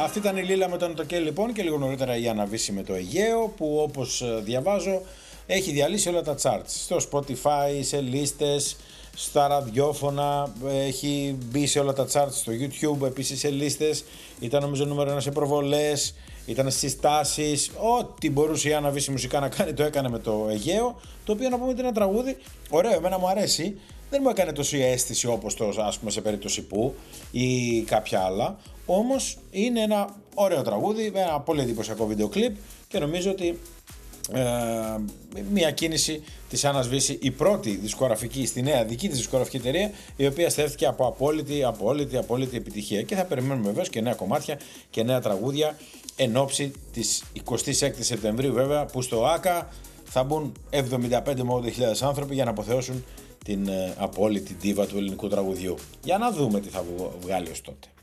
Αυτή ήταν η Λίλα με τον Τοκέλ λοιπόν, και λίγο νωρίτερα η Αναβίση με το Αιγαίο, που όπως διαβάζω έχει διαλύσει όλα τα charts. Στο Spotify, σε λίστες, στα ραδιόφωνα, έχει μπει σε όλα τα charts, στο YouTube επίσης σε λίστες, ήταν νομίζω νούμερο 1 σε προβολές, ήταν στις τάσεις, ό,τι μπορούσε η Αναβίση μουσικά να κάνει το έκανε με το Αιγαίο, το οποίο να πούμε ότι είναι ένα τραγούδι ωραίο, εμένα μου αρέσει. Δεν μου έκανε τόση αίσθηση όπως το, ας πούμε, σε περίπτωση που ή κάποια άλλα. Όμως είναι ένα ωραίο τραγούδι, ένα πολύ εντυπωσιακό βίντεο κλιπ, και νομίζω ότι μια κίνηση της Άννας Βύση, η πρώτη δισκογραφική στη νέα δική της δισκογραφική εταιρεία, η οποία στέφθηκε από απόλυτη επιτυχία. Και θα περιμένουμε βεβαίως και νέα κομμάτια και νέα τραγούδια εν ώψη της 26 Σεπτεμβρίου, βέβαια, που στο ΆΚΑ θα μπουν 75 με 80.000 άνθρωποι για να αποθεώσουν την απόλυτη ντίβα του ελληνικού τραγουδιού. Για να δούμε τι θα βγάλει ως τότε.